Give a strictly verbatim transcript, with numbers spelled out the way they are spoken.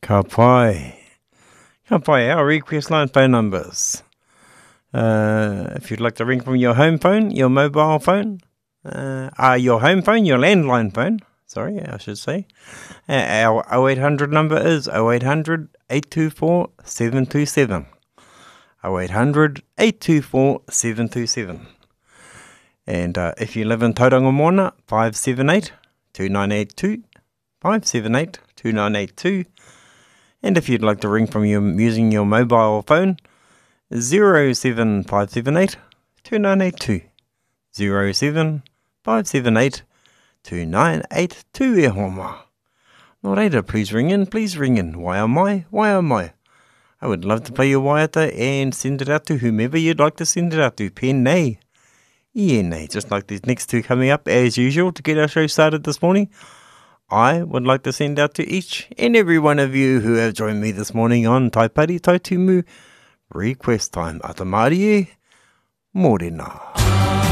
Ka pai. Ka pai, our request line phone numbers. Uh, if you'd like to ring from your home phone, your mobile phone, uh, uh, your home phone, your landline phone, sorry, I should say, uh, our oh eight hundred number is oh eight hundred, eight two four, seven two seven. oh eight hundred, eight two four, seven two seven. And uh, if you live in Tauranga Moana, five seven eight, two nine eight two, five seven eight, two nine eight two. And if you'd like to ring from your using your mobile phone, zero seven five seven eight, two nine eight two. zero seven five seven eight, two nine eight two e homa. Nō reira, please ring in, please ring in. Wai o mai, wai o mai. I would love to play your waiata and send it out to whomever you'd like to send it out to. Pēnei. Yeah, nei, just like these next two coming up as usual to get our show started this morning. I would like to send out to each and every one of you who have joined me this morning on Taipari Taitumu Request Time. Ata Mārie, mōrena.